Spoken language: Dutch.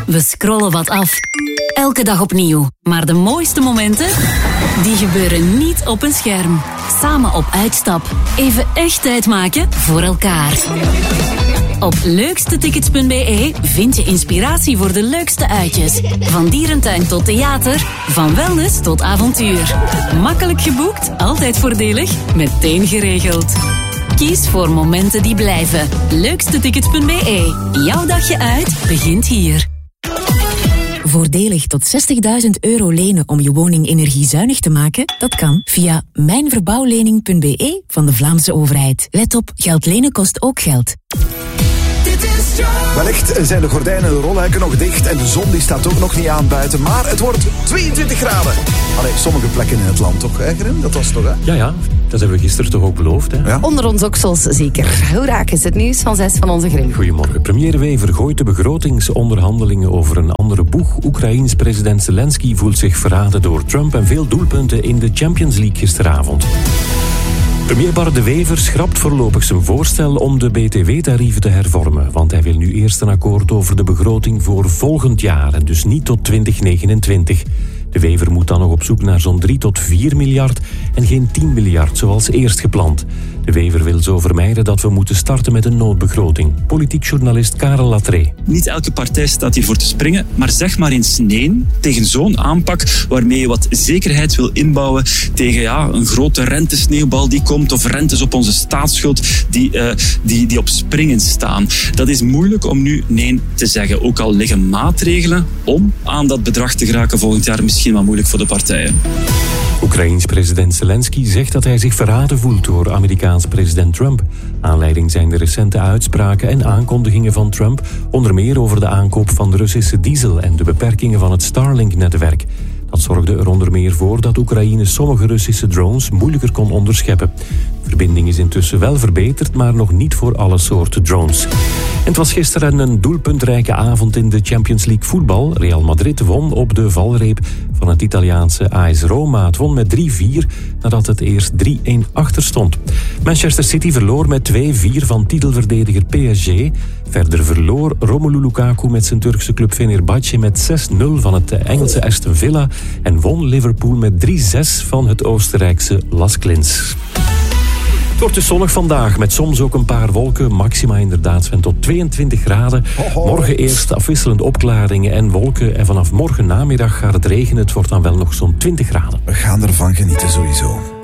We scrollen wat af. Elke dag opnieuw. Maar de mooiste momenten, die gebeuren niet op een scherm. Samen op uitstap. Even echt tijd maken voor elkaar. Op leukstetickets.be vind je inspiratie voor de leukste uitjes. Van dierentuin tot theater, van wellness tot avontuur. Makkelijk geboekt, altijd voordelig, meteen geregeld. Kies voor momenten die blijven. Leukstetickets.be. Jouw dagje uit begint hier. Voordelig tot €60.000 lenen om je woning energiezuinig te maken? Dat kan via mijnverbouwlening.be van de Vlaamse overheid. Let op, geld lenen kost ook geld. Wellicht zijn de gordijnen en de rolluiken nog dicht en de zon die staat ook nog niet aan buiten, maar het wordt 22 graden. Allee, sommige plekken in het land toch, hè Grim? Dat was toch, hè? Ja, dat hebben we gisteren toch ook beloofd, hè? Ja. Onder ons oksels zeker. Hoe raak is het nieuws van 6 van onze Grim? Goedemorgen. Premier Wever gooit de begrotingsonderhandelingen over een andere boeg. Oekraïens president Zelensky voelt zich verraden door Trump en veel doelpunten in de Champions League gisteravond. Premier Bart De Wever schrapt voorlopig zijn voorstel om de BTW-tarieven te hervormen, want hij wil nu eerst een akkoord over de begroting voor volgend jaar en dus niet tot 2029. De Wever moet dan nog op zoek naar zo'n 3 tot 4 miljard en geen 10 miljard zoals eerst gepland. De Wever wil zo vermijden dat we moeten starten met een noodbegroting. Politiek journalist Karel Latré. Niet elke partij staat hiervoor te springen, maar zeg maar eens nee tegen zo'n aanpak waarmee je wat zekerheid wil inbouwen tegen een grote rentesneeuwbal die komt of rentes op onze staatsschuld die op springen staan. Dat is moeilijk om nu nee te zeggen. Ook al liggen maatregelen om aan dat bedrag te geraken volgend jaar misschien wel moeilijk voor de partijen. Oekraïens president Zelensky zegt dat hij zich verraden voelt door Amerikaans president Trump. Aanleiding zijn de recente uitspraken en aankondigingen van Trump, onder meer over de aankoop van de Russische diesel en de beperkingen van het Starlink-netwerk. Dat zorgde er onder meer voor dat Oekraïne sommige Russische drones moeilijker kon onderscheppen. De verbinding is intussen wel verbeterd, maar nog niet voor alle soorten drones. En het was gisteren een doelpuntrijke avond in de Champions League voetbal. Real Madrid won op de valreep van het Italiaanse AS Roma. Het won met 3-4 nadat het eerst 3-1 achter stond. Manchester City verloor met 2-4 van titelverdediger PSG. Verder verloor Romelu Lukaku met zijn Turkse club Fenerbahce met 6-0 van het Engelse Aston Villa en won Liverpool met 3-6 van het Oostenrijkse Las Klins. Het wordt dus zonnig vandaag, met soms ook een paar wolken. Maxima inderdaad, Sven, tot 22 graden. Morgen eerst afwisselend opklaringen en wolken. En vanaf morgen namiddag gaat het regenen. Het wordt dan wel nog zo'n 20 graden. We gaan ervan genieten sowieso.